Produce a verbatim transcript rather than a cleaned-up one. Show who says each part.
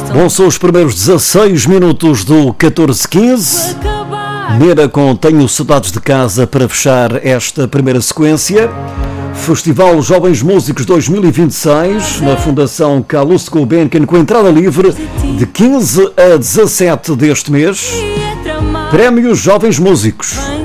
Speaker 1: Bom, são os primeiros dezasseis minutos do catorze quinze. Mira com Tenho Saudades de Casa para fechar esta primeira sequência. Festival Jovens Músicos dois mil e vinte e seis na Fundação Calouste Gulbenkian, com entrada livre de quinze a dezassete deste mês. Prémios Jovens Músicos.